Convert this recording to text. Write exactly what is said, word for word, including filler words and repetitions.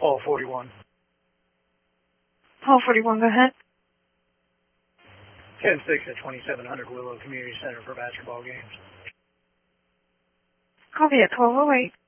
Hall forty-one. Hall forty-one, go ahead. ten six at twenty-seven hundred Willow Community Center for basketball games. Copy at twelve oh eight.